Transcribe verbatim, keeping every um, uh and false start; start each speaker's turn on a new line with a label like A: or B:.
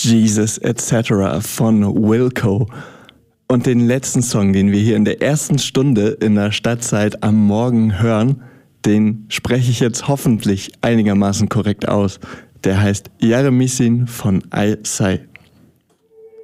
A: Jesus et cetera von Wilco. Und den letzten Song, den wir hier in der ersten Stunde in der Stadtzeit am Morgen hören, den spreche ich jetzt hoffentlich einigermaßen korrekt aus. Der heißt Yaremisin von I-Sai.